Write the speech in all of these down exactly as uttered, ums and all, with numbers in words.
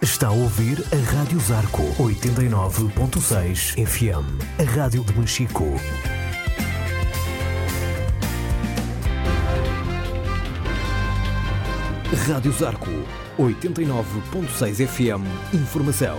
Está a ouvir a Rádio Zarco oitenta e nove ponto seis F M, a rádio de Machico. Rádio Zarco oitenta e nove ponto seis F M, informação.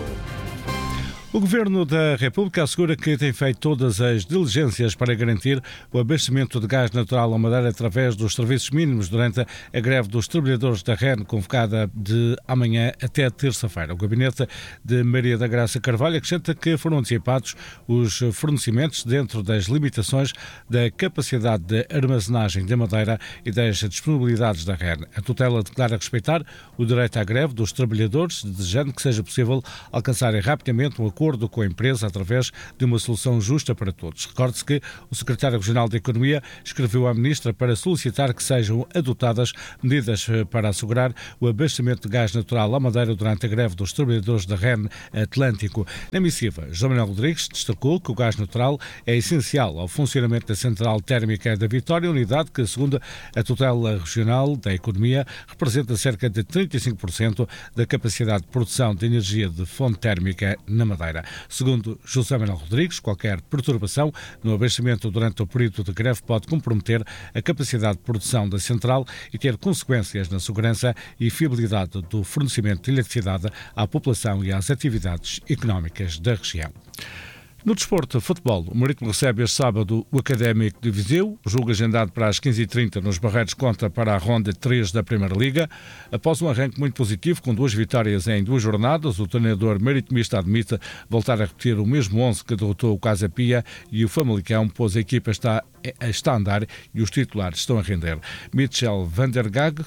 O Governo da República assegura que tem feito todas as diligências para garantir o abastecimento de gás natural à Madeira através dos serviços mínimos durante a greve dos trabalhadores da R E N, convocada de amanhã até terça-feira. O gabinete de Maria da Graça Carvalho acrescenta que foram antecipados os fornecimentos dentro das limitações da capacidade de armazenagem da madeira e das disponibilidades da R E N. A tutela declara respeitar o direito à greve dos trabalhadores, desejando que seja possível alcançarem rapidamente um acordo com a empresa através de uma solução justa para todos. Recorde-se que o secretário regional da Economia escreveu à ministra para solicitar que sejam adotadas medidas para assegurar o abastecimento de gás natural à Madeira durante a greve dos trabalhadores da R E N Atlântico. Na missiva, José Manuel Rodrigues destacou que o gás natural é essencial ao funcionamento da central térmica da Vitória, unidade que, segundo a tutela regional da Economia, representa cerca de trinta e cinco por cento da capacidade de produção de energia de fonte térmica na Madeira. Segundo José Manuel Rodrigues, qualquer perturbação no abastecimento durante o período de greve pode comprometer a capacidade de produção da central e ter consequências na segurança e fiabilidade do fornecimento de eletricidade à população e às atividades económicas da região. No desporto, futebol, o Marítimo recebe este sábado o Académico de Viseu. O jogo agendado para as quinze e trinta nos Barreiros conta para a ronda três da Primeira Liga. Após um arranque muito positivo, com duas vitórias em duas jornadas, o treinador maritimista admite voltar a repetir o mesmo onze que derrotou o Casa Pia e o Famalicão, pois a equipa está, está a andar e os titulares estão a render. Mitchell van der Gag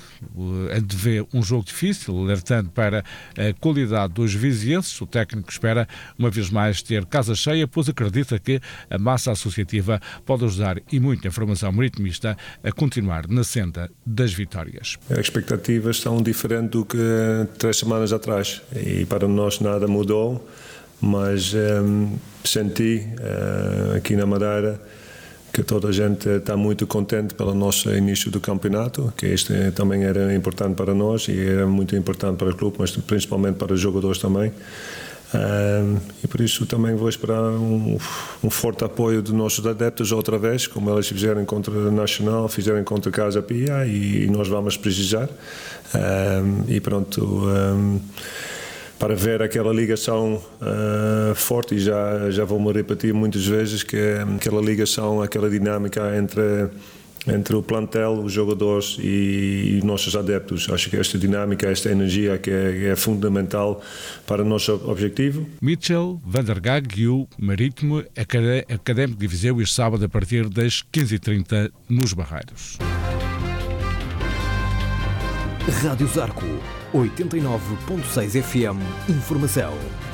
antevê um jogo difícil, alertando para a qualidade dos vizienses. O técnico espera, uma vez mais, ter casa cheia, pois acredita que a massa associativa pode ajudar e muito a formação maritimista a continuar na senda das vitórias. As expectativas são diferentes do que três semanas atrás e para nós nada mudou, mas um, senti uh, aqui na Madeira que toda a gente está muito contente pelo nosso início do campeonato, que este também era importante para nós e era muito importante para o clube, mas principalmente para os jogadores também. Um, e por isso também vou esperar um, um forte apoio dos nossos adeptos outra vez, como eles fizeram contra o Nacional, fizeram contra a Casa Pia, e, e nós vamos precisar. Um, e pronto, um, para ver aquela ligação uh, forte, e já, já vou-me repetir muitas vezes que aquela ligação, aquela dinâmica entre entre o plantel, os jogadores e os nossos adeptos. Acho que esta dinâmica, esta energia que é, é fundamental para o nosso objetivo. Mitchell van der Gag e o Marítimo Académico de Viseu este sábado a partir das quinze e trinta nos Barreiros. Rádio Zarco oitenta e nove ponto seis F M, informação.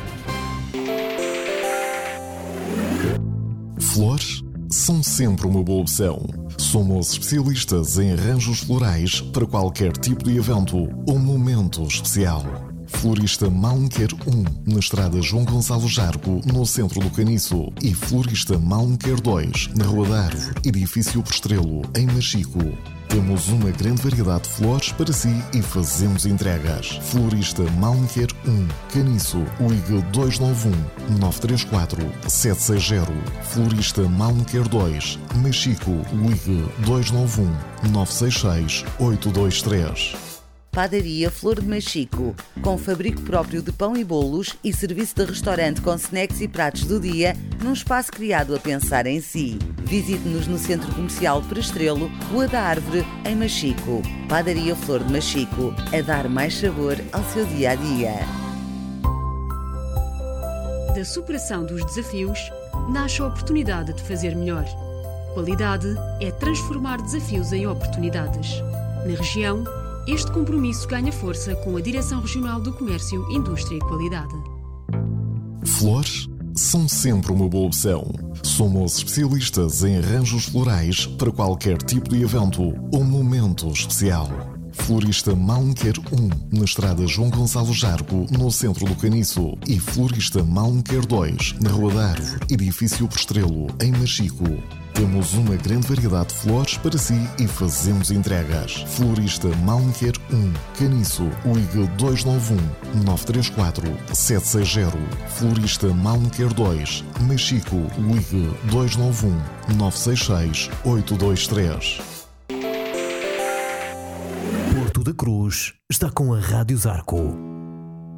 Flores são sempre uma boa opção. Somos especialistas em arranjos florais para qualquer tipo de evento ou momento especial. Florista Malmquer um, na estrada João Gonçalo Jarco, no centro do Caniço, e Florista Malmquer dois, na Rua da Árvore, edifício Prestrelo, em Machico. Temos uma grande variedade de flores para si e fazemos entregas. Florista Malmquer um, Caniço, ligue dois nove um, nove três quatro, sete seis zero. Florista Malmquer dois, Machico, ligue dois nove um, nove seis seis, oito dois três. Padaria Flor de Machico, com fabrico próprio de pão e bolos e serviço de restaurante com snacks e pratos do dia, num espaço criado a pensar em si. Visite-nos no Centro Comercial Prestrelo, Rua da Árvore, em Machico. Padaria Flor de Machico, a dar mais sabor ao seu dia-a-dia. Da superação dos desafios, nasce a oportunidade de fazer melhor. Qualidade é transformar desafios em oportunidades. Na região, este compromisso ganha força com a Direção Regional do Comércio, Indústria e Qualidade. Flores são sempre uma boa opção. Somos especialistas em arranjos florais para qualquer tipo de evento ou momento especial. Florista Malmequer um, na estrada João Gonçalo Jargo, no centro do Caniço. E Florista Malmequer dois, na Rua da Árvore, edifício Prestrelo, em Machico. Temos uma grande variedade de flores para si e fazemos entregas. Florista Malmequer um, Caniço, ligue dois nove um, nove três quatro, sete seis zero. Florista Malmequer dois, Machico, ligue dois nove um, nove seis seis, oito dois três. Porto da Cruz está com a Rádio Zarco.